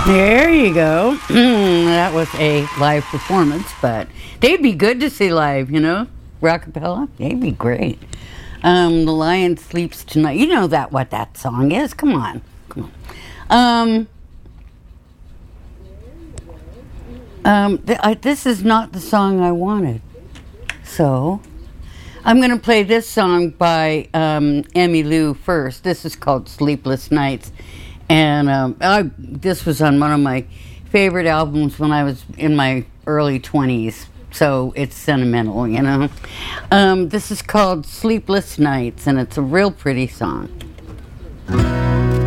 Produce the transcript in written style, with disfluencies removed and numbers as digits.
There you go. That was a live performance, but they'd be good to see live, you know? Rockapella, they'd be great. The Lion Sleeps Tonight. You know that what that song is. Come on. This is not the song I wanted. So, I'm going to play this song by Emmylou first. This is called Sleepless Nights. And this was on one of my favorite albums when I was in my early 20s. So it's sentimental, you know. This is called Sleepless Nights, and it's a real pretty song.